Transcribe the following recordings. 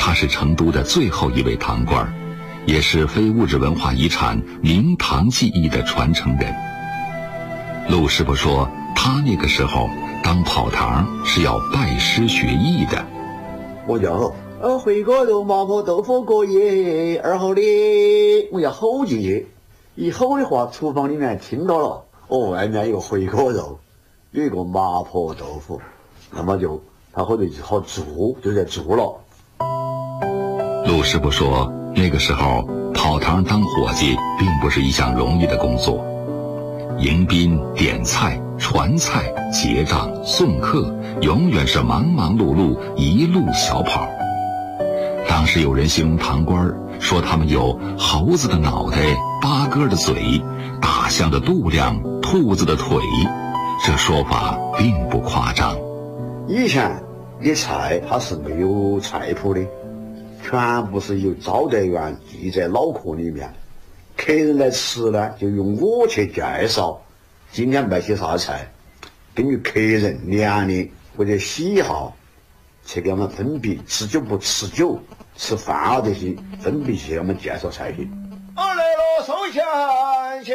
他是成都的最后一位堂官，也是非物质文化遗产明堂技艺的传承人。陆师傅说，他那个时候当跑堂是要拜师学艺的。 我就回锅肉、麻婆豆腐过夜，然后呢，我要吼进去，一吼的话，厨房里面听到了，外面有回锅肉，有一个麻婆豆腐，那么就他后头就好做，就在做了。 陆师傅说，那个时候跑堂当伙计并不是一项容易的工作，迎宾、点菜、传菜、结账、送客，永远是忙忙碌碌，一路小跑。当时有人形容堂官，说他们有猴子的脑袋、八哥的嘴、大象的肚量、兔子的腿，这说法并不夸张。 以前的菜它是没有菜谱的，全部是由招待员记在脑壳里面，客人来吃呢，就用我去介绍今天卖些啥菜，根据客人年龄或者喜好去给他们分别，吃酒不吃酒，吃饭啊这些分别去给他们介绍菜品。来了，收钱去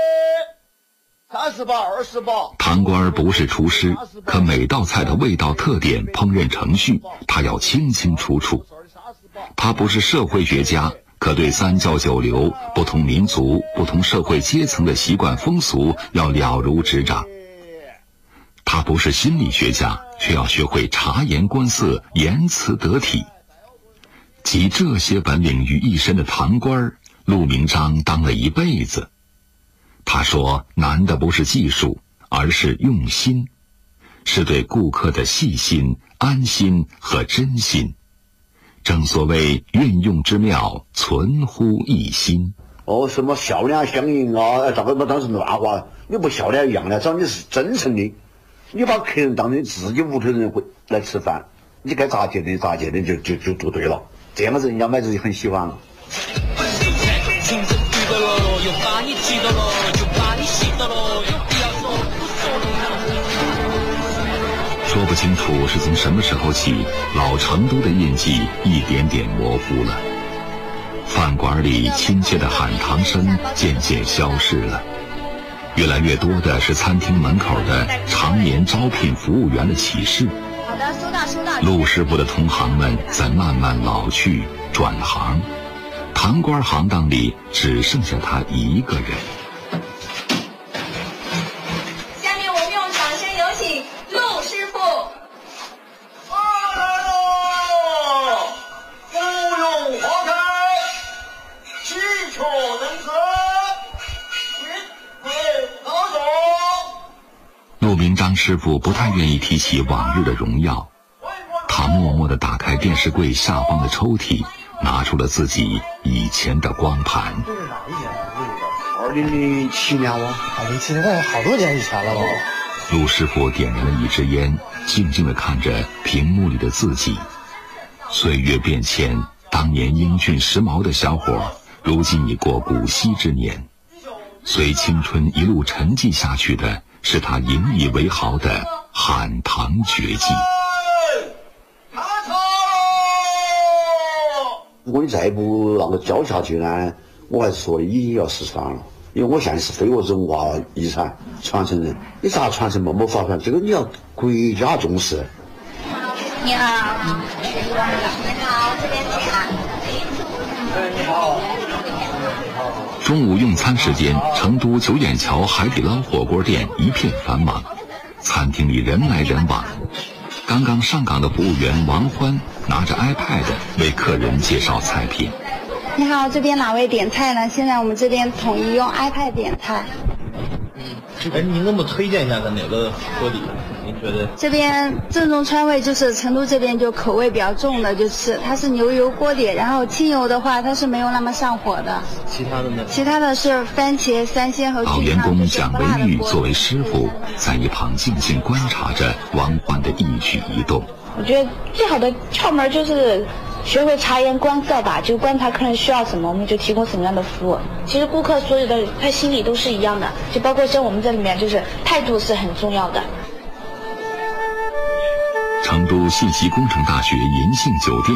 ，30把20把。 堂官不是厨师，可每道菜的味道特点、烹饪程序，他要清清楚楚。他不是社会学家，可对三教九流、不同民族、不同社会阶层的习惯风俗要了如指掌。他不是心理学家，却要学会察言观色、言辞得体。集这些本领于一身的堂官，陆明章当了一辈子。他说，难的不是技术，而是用心，是对顾客的细心、安心和真心。正所谓运用之妙，存乎一心。什么笑脸相迎啊，这个当时乱话，你不笑脸一样的，只要你是真诚的，你把客人当成自己屋头人会来吃饭，你该咋接的咋接的就做对了，这样子人家买子就很喜欢了。说不清楚是从什么时候起，老成都的印记一点点模糊了。饭馆里亲切的喊堂声渐渐消失了，越来越多的是餐厅门口的常年招聘服务员的启事。 好的，收到。 陆师傅的同行们在慢慢老去转行，堂官行当里只剩下他一个人。陆明章师傅不太愿意提起往日的荣耀，他默默地打开电视柜下方的抽屉，拿出了自己以前的光盘。 这是哪一年？2007年哦，2007年，好多年以前了吧？ 陆师傅点燃了一支烟，静静地看着屏幕里的自己。岁月变迁，当年英俊时髦的小伙，如今已过古稀之年。随青春一路沉寂下去的，是他引以为豪的喊堂绝技。 如果你再不让我教下去呢，我还是说已经要失传了，因为我现在是非物质文化遗产传承人，你咋传承嘛？没法传，这个你要国家重视。 你好，这边请啊。 你好。 中午用餐时间，成都九眼桥海底捞火锅店一片繁忙，餐厅里人来人往。刚刚上岗的服务员王欢拿着 iPad 为客人介绍菜品。 你好，这边哪位点菜呢？现在我们这边统一用 iPad 点菜。 您能不能推荐一下它哪个锅底？您觉得？ 这边正宗川味就是成都这边就口味比较重的，就是它是牛油锅底，然后清油的话它是没有那么上火的。 其他的呢？ 其他的是番茄、三鲜和老员工蒋维玉作为师傅，在一旁静静观察着王欢的一举一动。 我觉得最好的窍门就是学会察言观色吧，就观察客人需要什么，我们就提供什么样的服务。其实顾客所有的他心里都是一样的，就包括像我们这里面，就是态度是很重要的。 成都信息工程大学银杏酒店